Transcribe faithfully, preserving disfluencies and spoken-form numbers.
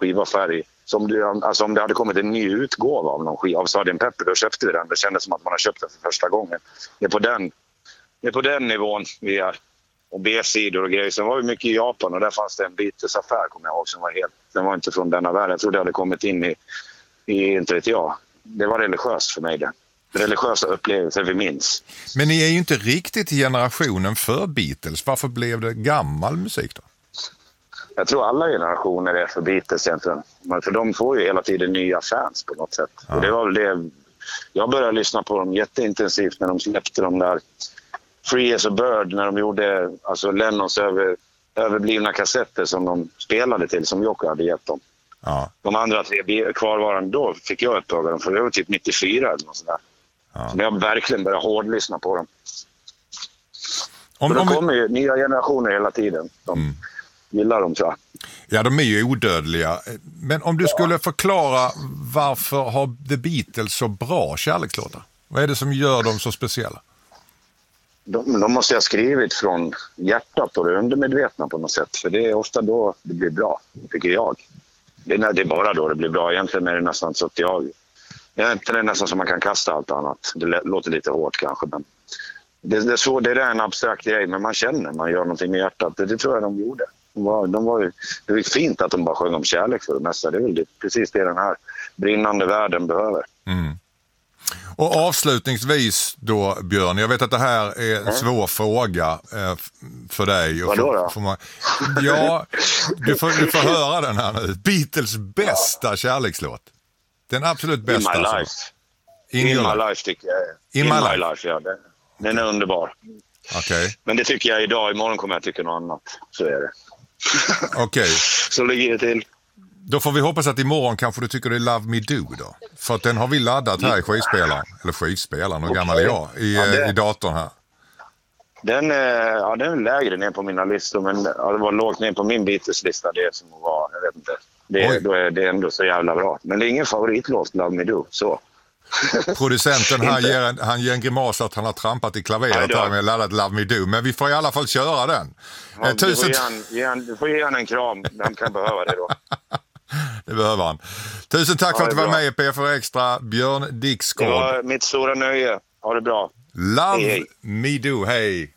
skivaffär i. Som det, alltså om det hade kommit en ny utgåva av någon skiva av sergeant Pepper, då köpte vi den. Det kändes som att man har köpt den för första gången. Det är på den, det är på den nivån vi är. Och B-sidor och grejer. Sen var vi mycket i Japan och där fanns det en Beatles-affär, kommer jag ihåg, som var helt, den var inte från denna världen. Jag tror det hade kommit in i, i inte vet jag. Det var religiöst för mig det. Religiösa upplevelser vi minns. Men ni är ju inte riktigt i generationen för Beatles. Varför blev det gammal musik då? Jag tror alla generationer är för Beatles egentligen. För de får ju hela tiden nya fans på något sätt. Ja. Och det var väl det. Jag började lyssna på dem jätteintensivt när de släppte de där Free as a Bird, när de gjorde alltså Lennons över, överblivna kassetter som de spelade till, som Jocke hade gett dem. Ja. De andra tre kvarvarande, då fick jag uppdaga dem, för det var typ nittiofyra eller något sådär. Ja. Så jag verkligen började hårdlyssna på dem. Om, de kommer ju nya generationer hela tiden. De mm. gillar dem, tror jag. Ja, de är ju odödliga. Men om du skulle förklara varför har The Beatles så bra kärlekslåtar? Vad är det som gör dem så speciella? De, de måste ha skrivit från hjärtat och det undermedvetna på något sätt. För det är ofta då det blir bra, tycker jag. Det är, det är bara då det blir bra. Egentligen är det nästan så att jag... Egentligen är det nästan som man kan kasta allt annat. Det låter lite hårt kanske, men... Det, det, är så, det är en abstrakt grej, men man känner man gör någonting med hjärtat. Det, det tror jag de gjorde. De var, de var ju, det var fint att de bara sjöng om kärlek för det mesta. Det är väl det, precis det den här brinnande världen behöver. Mm. Och avslutningsvis då, Björn, jag vet att det här är en mm. svår fråga eh, för dig. Och Vadå för, då? för man, ja, du får, du får höra den här nu. Beatles bästa ja. kärlekslåt. Den absolut bästa. In my alltså. life. In, In my life, life tycker jag. In, In my, my life, life ja. Den, den är underbar. Okay. Men det tycker jag idag. Imorgon kommer jag tycka något annat. Så är det. Okej. Okay. Så ligger det till. Då får vi hoppas att imorgon kanske du tycker det är Love Me Do då. För att den har vi laddat här i skivspelaren. Eller skivspelaren, hur okay. gammal är jag? I, ja, det, i datorn här. Den, ja, den är lägre ner på mina listor. Men ja, det var lågt ner på min Beatles-lista. Det som var, jag vet inte. Det, då är det ändå så jävla bra. Men det är ingen favoritlåt, Love Me Do. Så. Producenten här ger en, han ger en grimas att han har trampat i klaveret här med laddat Love Me Do. Men vi får i alla fall köra den. Ja, eh, tusen... du, får han, ge han, du får ge han en kram. Han kan behöva det då. Det behöver han. Tusen tack ja, för att du var bra. Med i P F Extra, Björn Dixgård. Det var mitt stora nöje. Ha det bra. Love hej, hej. Me Do, hej.